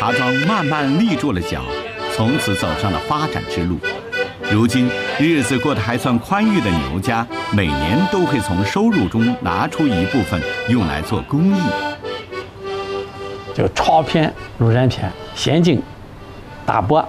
茶庄慢慢立住了脚，从此走上了发展之路。如今日子过得还算宽裕的牛家，每年都会从收入中拿出一部分用来做公益。 就钞片、路人片、现金、大帛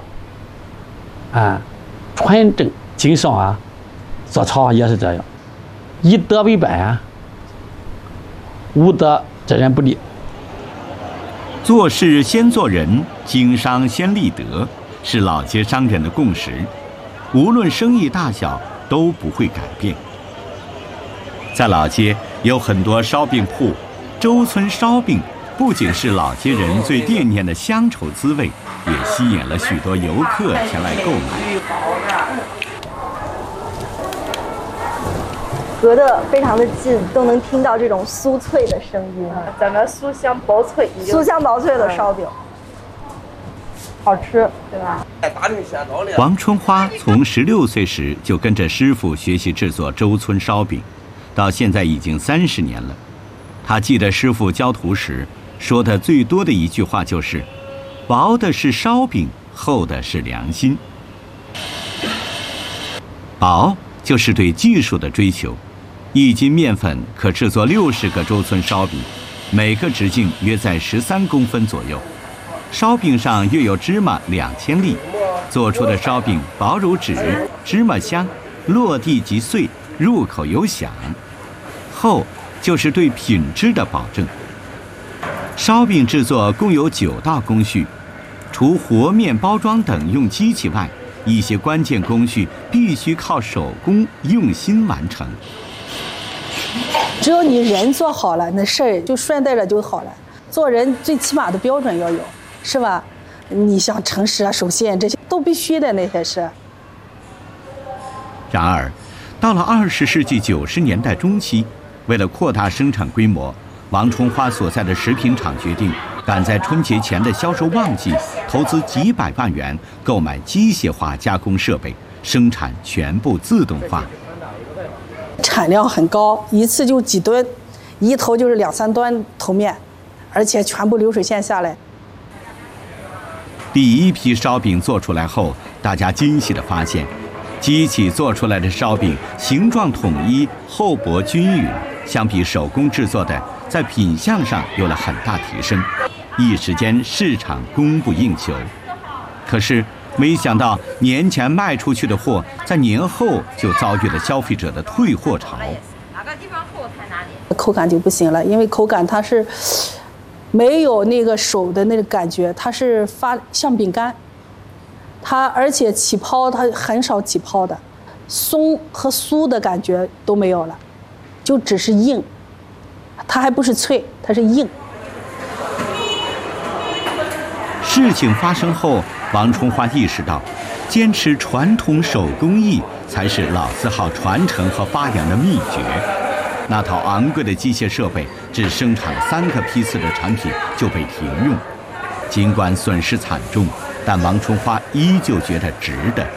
传真、经商啊，做茶也是这样，以德为本啊，无德之人不立。 做事先做人，经商先立德，是老街商人的共识。无论生意大小，都不会改变。在老街有很多烧饼铺，周村烧饼不仅是老街人最惦念的乡愁滋味，也吸引了许多游客前来购买。 隔得非常的近，都能听到这种酥脆的声音。 咱们酥香薄脆， 酥香薄脆的烧饼，好吃，对吧？ 王春花从16岁时就跟着师傅学习制作周村烧饼，到现在已经30年了。他记得师傅教徒时说的最多的一句话就是：“薄的是烧饼，厚的是良心。”薄就是对技术的追求。1斤面粉可制作60个周村烧饼，每个直径约在13公分左右。烧饼上约有芝麻2000粒，做出的烧饼薄如纸，芝麻香，落地即碎，入口有响。厚就是对品质的保证。烧饼制作共有9道工序，除和面、包装等用机器外，一些关键工序必须靠手工用心完成。 只要你人做好了，那事儿就顺带着就好了。做人最起码的标准要有，是吧？你像诚实啊、守信这些都必须的那些事。 然而，到了20世纪90年代中期，为了扩大生产规模，王春花所在的食品厂决定赶在春节前的销售旺季，投资几百万元购买机械化加工设备，生产全部自动化。 产量很高，一次就几吨，一投就是2、3吨头面，而且全部流水线下来。 第一批烧饼做出来后，大家惊喜地发现，机器做出来的烧饼形状统一，厚薄均匀，相比手工制作的，在品相上有了很大提升，一时间市场供不应求。可是没想到年前卖出去的货，在年后就遭遇了消费者的退货潮。 哪个地方厚才哪里？ 口感就不行了，因为口感它是没有那个手的那个感觉，它是发像饼干，它而且起泡它很少起泡的，松和酥的感觉都没有了，就只是硬，它还不是脆，它是硬。 事情发生后，王春花意识到，坚持传统手工艺才是老字号传承和发扬的秘诀。那套昂贵的机械设备只生产3个批次的产品就被停用，尽管损失惨重，但王春花依旧觉得值得。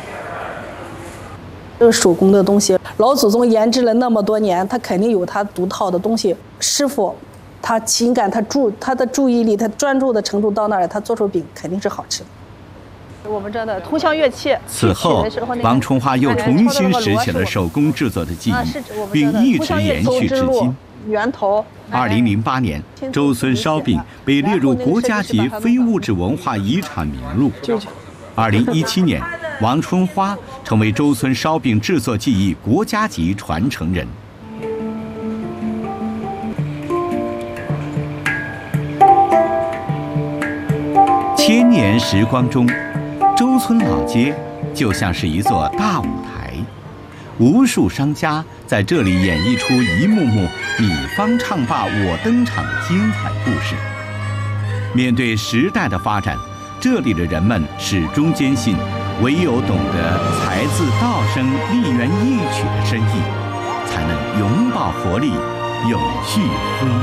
这个手工的东西，老祖宗研制了那么多年，他肯定有他独套的东西。师傅，他情感，他的注意力，他专注的程度到那儿，他做出饼肯定是好吃的。 我们这的通香乐器。 此后，王春花又重新拾起了手工制作的技艺，并一直延续至今。 源头。 2008年，周村烧饼被列入国家级非物质文化遗产名录。2017年，王春花成为周村烧饼制作技艺国家级传承人。千年时光中，周村老街就像是一座大舞台，无数商家在这里演绎出一幕幕你方唱罢我登场的精彩故事。面对时代的发展，这里的人们始终坚信，唯有懂得才自道生、梨园一曲的深意，才能拥抱活力，永续辉煌。